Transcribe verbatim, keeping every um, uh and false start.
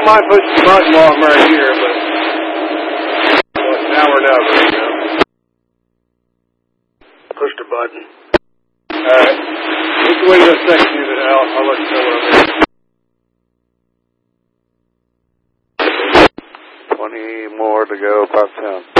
mind pushing the button while I'm right here, but well, now or never, you know. Push the button. Alright. Let's wait a second unit, Al. I'll let you know what I'm in. Twenty more to go, about ten.